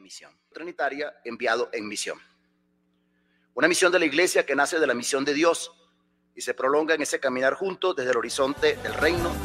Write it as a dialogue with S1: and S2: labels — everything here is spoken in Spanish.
S1: misión. Trinitaria, enviado en misión. Una misión de la iglesia que nace de la misión de Dios y se prolonga en ese caminar juntos desde el horizonte del reino